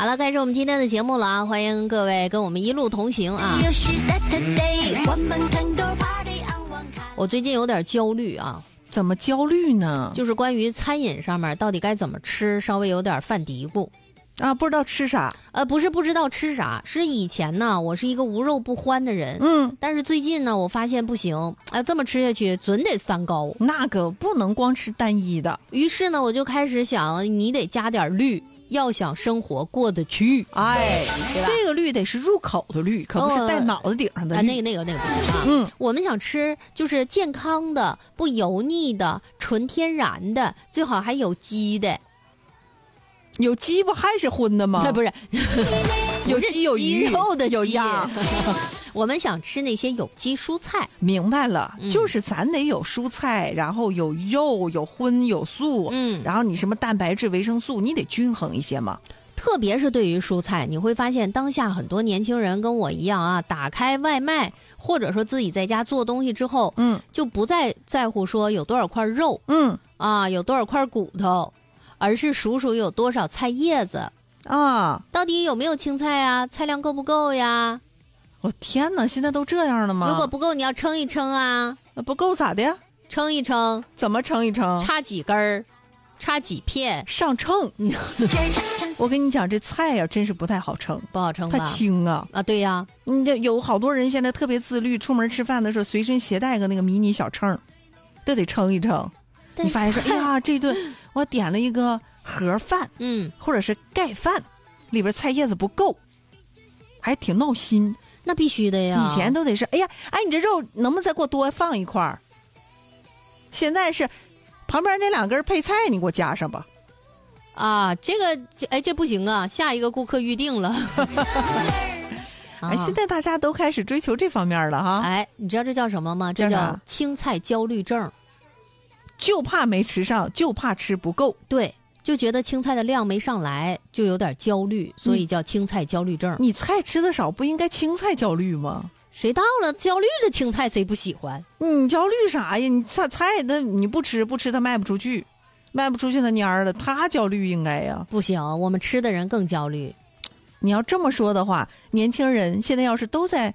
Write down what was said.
好了，开始我们今天的节目了啊！欢迎各位跟我们一路同行啊！我最近有点焦虑啊。 怎么焦虑呢？ 就是关于餐饮上面到底该怎么吃，稍微有点犯嘀咕啊，不知道吃啥。 不是不知道吃啥，是以前呢我是一个无肉不欢的人，但是最近呢我发现不行，这么吃下去准得三高， 那个不能光吃单一的。 于是呢我就开始想，你得加点绿，要想生活过得去， 哎，这个绿得是入口的绿，可不是带脑子顶上的绿。 那个不行啊。我们想吃就是健康的、不油腻的、纯天然的，最好还有机的。 有鸡不还是荤的吗？ 不是， 有鸡有鱼肉的有鸭。 我们想吃那些有机蔬菜。 明白了，就是咱得有蔬菜，然后有肉，有荤有素，然后你什么蛋白质、维生素，你得均衡一些嘛。 特别是对于蔬菜，你会发现当下很多年轻人跟我一样啊，打开外卖或者说自己在家做东西之后，就不再在乎说有多少块肉，有多少块骨头，而是数数有多少菜叶子啊， 到底有没有青菜啊，菜量够不够呀？ 我天哪，现在都这样了吗？ 如果不够，你要称一称啊。 不够咋的呀？ 称一称。 怎么称一称？ 插几根儿，插几片， 上称。我跟你讲，这菜呀，真是不太好称， 不好称吧？ 它轻啊。 对呀， 你这有好多人现在特别自律，出门吃饭的时候随身携带个那个迷你小秤，都得称一称。你发现说，哎呀，这顿我点了一个盒饭，或者是盖饭，里边菜叶子不够，还挺闹心。 那必须的呀。 以前都得是，哎呀，你这肉能不能再给我多放一块？现在是旁边那2根配菜你给我加上吧。 这个这不行啊，下一个顾客预定了。 现在大家都开始追求这方面了哈。 你知道这叫什么吗？这叫青菜焦虑症。 就怕没吃上，就怕吃不够。 对，就觉得青菜的量没上来，就有点焦虑，所以叫青菜焦虑症。 你菜吃的少，不应该青菜焦虑吗？ 谁到了焦虑的青菜谁不喜欢？ 你焦虑啥呀？你菜那你不吃它卖不出去，卖不出去它蔫儿了，他焦虑应该呀。 不行，我们吃的人更焦虑。 你要这么说的话，年轻人现在要是都在